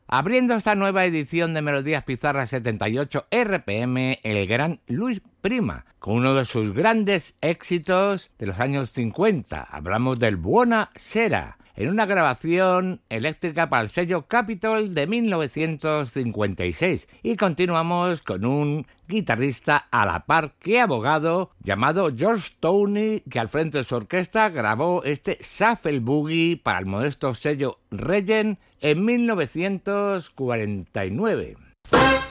Abriendo esta nueva edición de Melodías Pizarra 78 RPM, el gran Luis Prima, con uno de sus grandes éxitos de los años 50. Hablamos del Buona Sera, en una grabación eléctrica para el sello Capitol de 1956. Y continuamos con un guitarrista a la par que abogado llamado George Toney, que al frente de su orquesta grabó este Shuffle Boogie para el modesto sello Regent en 1949.